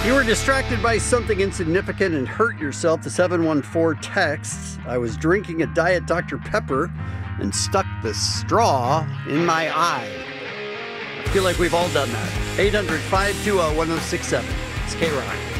You were distracted by something insignificant and hurt yourself. The 714 texts. I was drinking a Diet Dr. Pepper and stuck the straw in my eye. I feel like we've all done that. 800-520-1067. It's K-Rock.